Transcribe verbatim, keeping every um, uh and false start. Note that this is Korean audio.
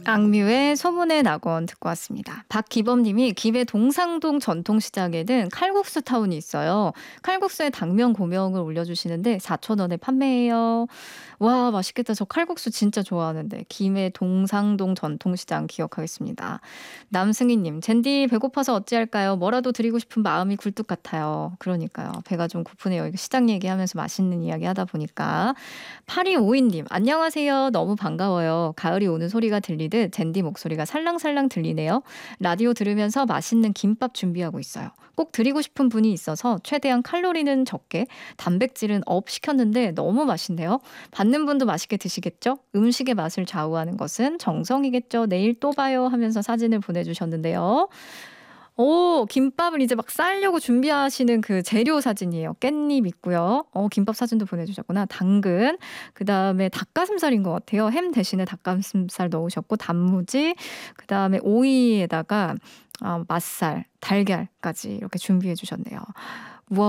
악뮤의 소문의 낙원 듣고 왔습니다. 박기범님이 김해 동상동 전통시장에는 칼국수 타운이 있어요. 칼국수에 당면 고명을 올려주시는데 사천 원에 판매해요. 와 맛있겠다. 저 칼국수 진짜 좋아하는데. 김해 동상동 전통시장 기억하겠습니다. 남승희님 젠디 배고파서 어찌할까요? 뭐라도 드리고 싶은 마음이 굴뚝 같아요. 그러니까요. 배가 좀 고프네요. 이거 시장 얘기하면서 맛있는 이야기 하다 보니까. 팔이오이님 안녕하세요. 너무 반가워요. 가을이 오는 소리가 들리듯 젠디 목소리가 살랑살랑 들리네요. 라디오 들으면서 맛있는 김밥 준비하고 있어요. 꼭 드리고 싶은 분이 있어서 최대한 칼로리는 적게 단백질은 업 시켰는데 너무 맛있네요. 받는 분도 맛있게 드시겠죠? 음식의 맛을 좌우하는 것은 정성이겠죠. 내일 또 봐요 하면서 사진을 보내주셨는데요. 오, 김밥을 이제 막 싸려고 준비하시는 그 재료 사진이에요. 깻잎 있고요. 어, 김밥 사진도 보내주셨구나. 당근, 그 다음에 닭가슴살인 것 같아요. 햄 대신에 닭가슴살 넣으셨고, 단무지, 그 다음에 오이에다가 어, 맛살, 달걀까지 이렇게 준비해 주셨네요.